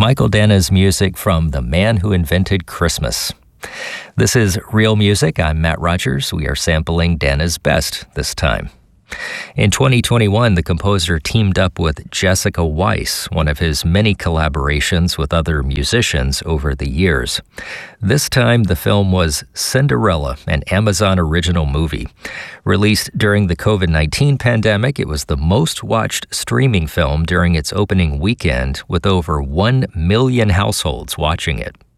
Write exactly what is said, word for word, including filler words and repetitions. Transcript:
Michael Danna's music from The Man Who Invented Christmas. This is Real Music. I'm Matt Rogers. We are sampling Danna's best this time. In twenty twenty-one, the composer teamed up with Jessica Weiss, one of his many collaborations with other musicians over the years. This time, the film was Cinderella, an Amazon original movie. Released during the covid nineteen pandemic, it was the most watched streaming film during its opening weekend, with over one million households watching it.